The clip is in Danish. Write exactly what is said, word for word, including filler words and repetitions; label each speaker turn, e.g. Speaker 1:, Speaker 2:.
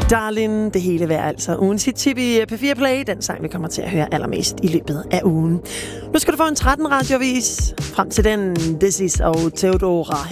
Speaker 1: Darling, det hele værd altså. Ugens hit tip i P fire Play, den sang, vi kommer til at høre allermest i løbet af ugen. Nu skal du få en tretten radioavis. Frem til den, This is og Theodora